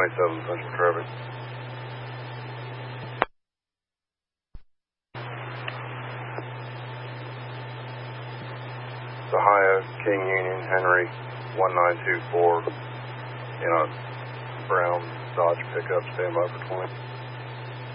27 Central Traffic. Ohio, King Union, Henry, 1924, in a brown Dodge pickup, stand by for 20.